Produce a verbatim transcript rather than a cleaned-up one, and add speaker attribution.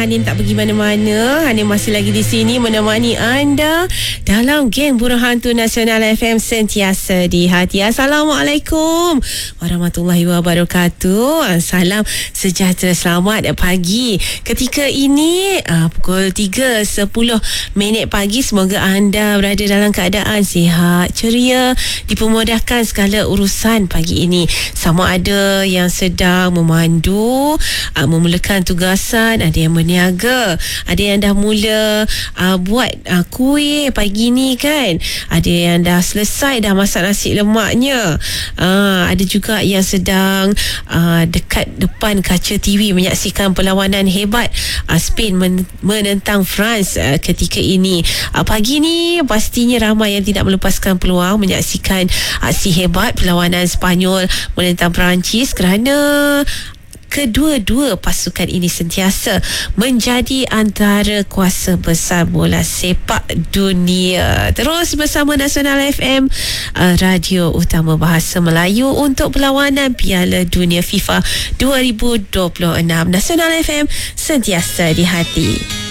Speaker 1: Hanin tak pergi mana-mana. Hanin masih lagi di sini menemani anda dalam geng Burung Hantu Nasional F M sentiasa di hati. Assalamualaikum warahmatullahi wabarakatuh. Salam sejahtera, selamat pagi. Ketika ini uh, pukul tiga sepuluh minit pagi. Semoga anda berada dalam keadaan sihat, ceria, dipermudahkan segala urusan pagi ini. Sama ada yang sedang memandu, uh, memulakan tugasan, ada yang berniaga, ada yang dah mula uh, buat uh, kuih pagi ni kan, ada yang dah selesai dah masak nasi lemaknya, uh, ada juga yang sedang uh, dekat depan kaca T V menyaksikan perlawanan hebat uh, Spain men- menentang France uh, ketika ini. Uh, pagi ni pastinya ramai yang tidak melepaskan peluang menyaksikan aksi hebat perlawanan Sepanyol menentang Perancis kerana kedua-dua pasukan ini sentiasa menjadi antara kuasa besar bola sepak dunia. Terus bersama Nasional F M, uh, radio utama bahasa Melayu untuk perlawanan Piala Dunia FIFA dua ribu dua puluh enam. Nasional F M sentiasa di hati.